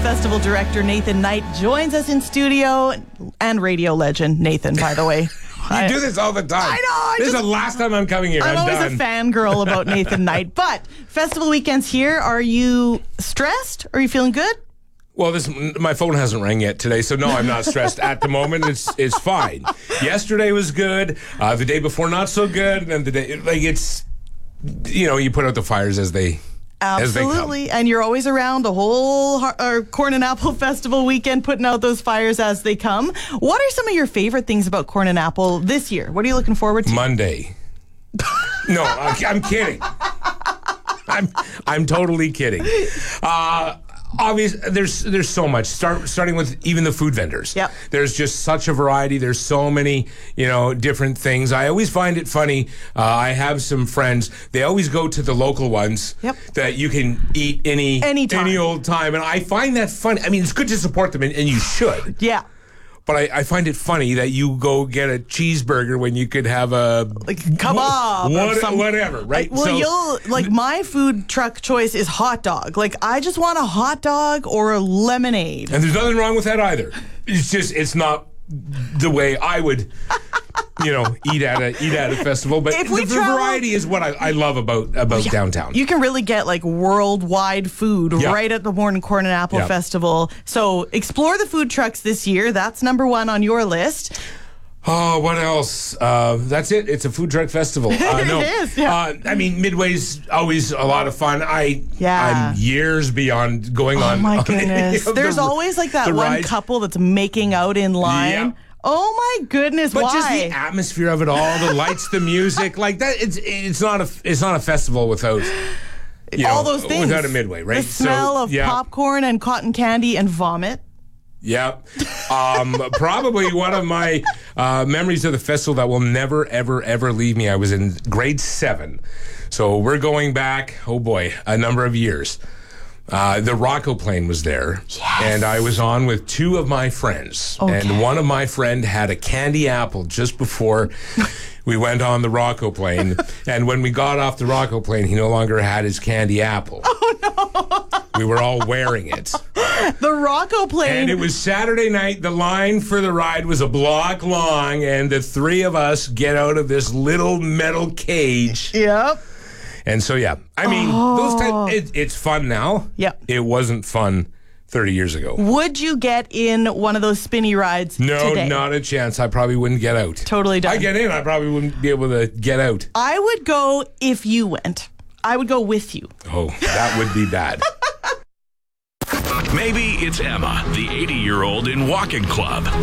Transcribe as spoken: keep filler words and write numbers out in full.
Festival Director Nathan Knight joins us in studio, and radio legend Nathan, by the way. You I, do this all the time. I know. I this just, is the last time I'm coming here. I'm, I'm always done. a fangirl about Nathan Knight. But festival weekend's here. Are you stressed? Are you feeling good? Well, this my phone hasn't rang yet today, so no, I'm not stressed at the moment. It's it's fine. Yesterday was good. Uh, the day before, not so good. And the day, like it's, you know, you put out the fires as they. Absolutely. And you're always around the whole uh, Corn and Apple Festival weekend putting out those fires as they come. What are some of your favorite things about Corn and Apple this year? What are you looking forward to? Monday. No, I'm kidding. I'm I'm totally kidding. Uh, obvious, there's there's so much. Start starting with even the food vendors. Yep. There's just such a variety. There's so many, you know, different things. I always find it funny. Uh, I have some friends. They always go to the local ones. Yep. That you can eat any Anytime. any old time, and I find that funny. I mean, it's good to support them, and, and you should. Yeah. But I, I find it funny that you go get a cheeseburger when you could have a like kebab what, or some, whatever, right? Like, well, so, you'll like my food truck choice is hot dog. Like I just want a hot dog or a lemonade. And there's nothing wrong with that either. It's just it's not the way I would, you know, eat at a eat at a festival. But If the, we the travel- variety is what I, I love about about Yeah. downtown. You can really get like worldwide food Yeah. right at the Morning Corn and Apple Yeah. Festival. So explore the food trucks this year. That's number one on your list. Oh, what else? Uh, that's it. It's a food truck festival. Uh, no, It is, yeah. Uh, I mean, Midway's always a lot of fun. I, Yeah. I'm years beyond going Oh on. my on any goodness. of There's the- always like that the one rides. couple that's making out in line. Yeah. Oh my goodness, But why? just the atmosphere of it all, the lights, the music, like that. It's it's not a it's not a festival without you all know, those things. without a Midway, right? The smell So, of yeah. popcorn and cotton candy and vomit. Yeah. Um, probably one of my uh, memories of the festival that will never, ever, ever leave me. I was in grade seven. So we're going back, oh boy, a number of years. Uh, the Rocco plane was there. Yes. And I was on with two of my friends. Okay. And one of my friend had a candy apple just before we went on the Rocco plane. And when we got off the Rocco plane, he no longer had his candy apple. Oh, no. We were all wearing it. The Rocco plane. And it was Saturday night. The line for the ride was a block long, and the three of us get out of this little metal cage. Yep. And so, yeah, I mean, Oh. those type, it, it's fun now. Yep. It wasn't fun thirty years ago. Would you get in one of those spinny rides No, today? not a chance. I probably wouldn't get out. Totally done. I get in, I probably wouldn't be able to get out. I would go if you went. I would go with you. Oh, that would be bad. Maybe it's Emma, the eighty-year-old in Walking Club.